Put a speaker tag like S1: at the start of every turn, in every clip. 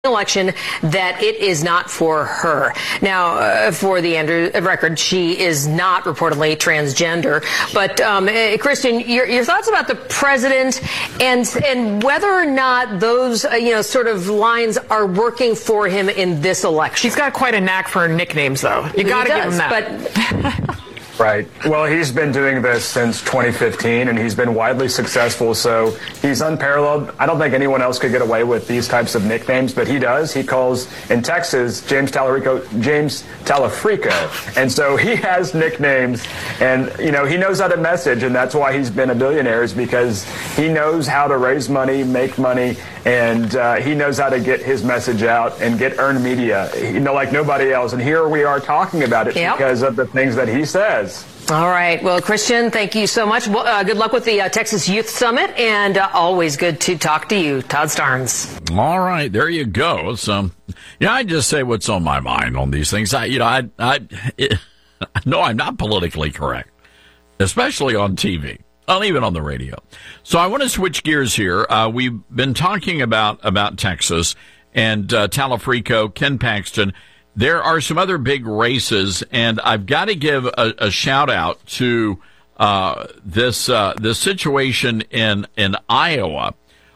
S1: election that it is not for her. Now, for the record, she is not reportedly transgender. But Kristen, your thoughts about the president and whether or not those sort of lines are working for him in this election.
S2: He's got quite a knack for nicknames, though. You got to give him that.
S3: Right. Well, he's been doing this since 2015, and he's been widely successful, so he's unparalleled. I don't think anyone else could get away with these types of nicknames, but he does. He calls, in Texas, James Talarico, James Talafrico. And so he has nicknames, and, he knows how to message, and that's why he's been a billionaire, is because he knows how to raise money, make money, and he knows how to get his message out and get earned media, like nobody else. And here we are talking about it because of the things that he says.
S1: All right. Well, Christian, thank you so much. Good luck with the Texas Youth Summit, and always good to talk to you, Todd Starnes.
S4: All right. There you go. So, I just say what's on my mind on these things. No, I'm not politically correct, especially on TV. Well, even on the radio. So I want to switch gears here. We've been talking about Texas and Talafrico, Ken Paxton. There are some other big races, and I've got to give a shout out to this situation in Iowa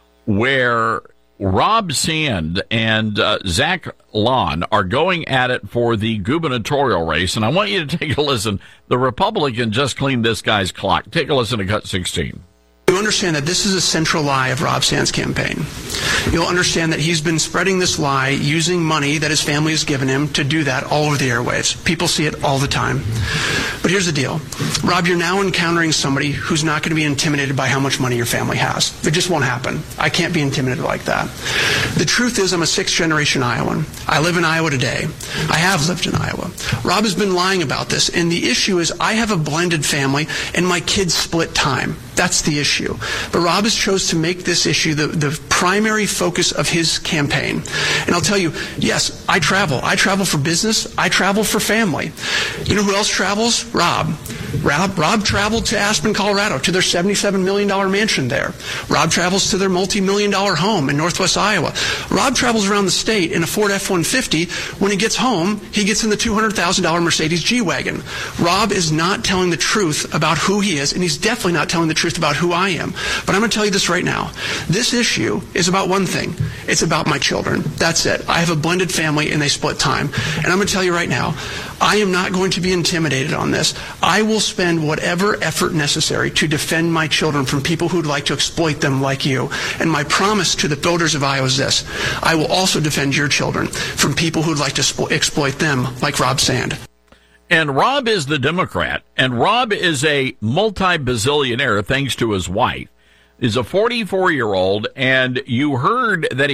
S4: where Rob Sand and Zach Lon are going at it for the gubernatorial race, and I want you to take a listen. The Republican just cleaned this guy's clock. Take a listen to Cut 16.
S5: You understand that this is a central lie of Rob Sand's campaign. You'll understand that he's been spreading this lie using money that his family has given him to do that all over the airwaves. People see it all the time. But here's the deal. Rob, you're now encountering somebody who's not going to be intimidated by how much money your family has. It just won't happen. I can't be intimidated like that. The truth is I'm a sixth-generation Iowan. I live in Iowa today. I have lived in Iowa. Rob has been lying about this, and the issue is I have a blended family, and my kids split time. That's the issue. But Rob has chose to make this issue the primary focus of his campaign. And I'll tell you, yes, I travel. I travel for business. I travel for family. You know who else travels? Rob. Rob traveled to Aspen, Colorado, to their $77 million mansion there. Rob travels to their multi-million-dollar home in northwest Iowa. Rob travels around the state in a Ford F-150. When he gets home, he gets in the $200,000 Mercedes G-Wagon. Rob is not telling the truth about who he is, and he's definitely not telling the truth about who I am. But I'm going to tell you this right now. This issue is about one thing. It's about my children. That's it. I have a blended family, and they split time. And I'm going to tell you right now, I am not going to be intimidated on this. I will spend whatever effort necessary to defend my children from people who'd like to exploit them like you. And my promise to the voters of Iowa is this. I will also defend your children from people who'd like to exploit them like Rob Sand.
S4: And Rob is the Democrat, and Rob is a multi-bazillionaire thanks to his wife. He's a 44-year-old, and you heard that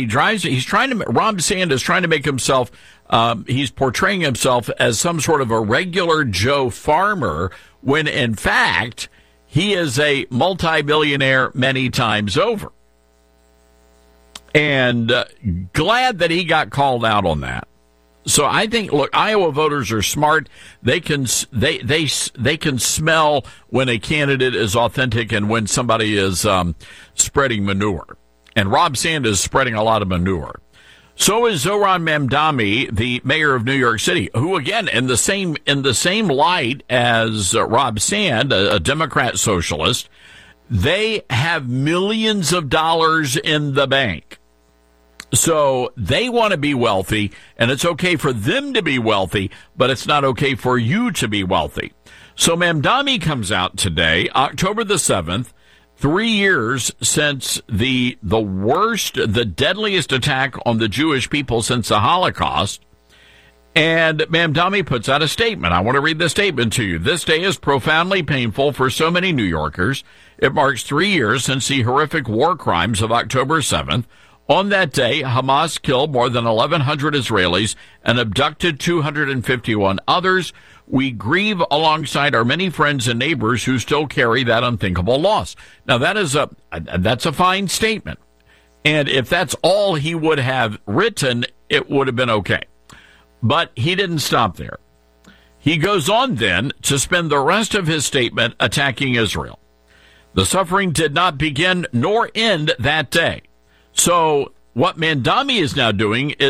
S4: Rob Sand is trying to make himself, he's portraying himself as some sort of a regular Joe farmer, when in fact, he is a multi-billionaire many times over. And glad that he got called out on that. So I think, look, Iowa voters are smart. They can smell when a candidate is authentic and when somebody is spreading manure. And Rob Sand is spreading a lot of manure. So is Zohran Mamdani, the mayor of New York City, who again in the same light as Rob Sand, a Democrat socialist. They have millions of dollars in the bank. So they want to be wealthy, and it's okay for them to be wealthy, but it's not okay for you to be wealthy. So Mamdani comes out today, October the 7th, 3 years since the deadliest attack on the Jewish people since the Holocaust. And Mamdani puts out a statement. I want to read the statement to you. This day is profoundly painful for so many New Yorkers. It marks 3 years since the horrific war crimes of October 7th. On that day, Hamas killed more than 1,100 Israelis and abducted 251 others. We grieve alongside our many friends and neighbors who still carry that unthinkable loss. Now, that's a fine statement. And if that's all he would have written, it would have been okay. But he didn't stop there. He goes on then to spend the rest of his statement attacking Israel. The suffering did not begin nor end that day. So What Mamdani is now doing is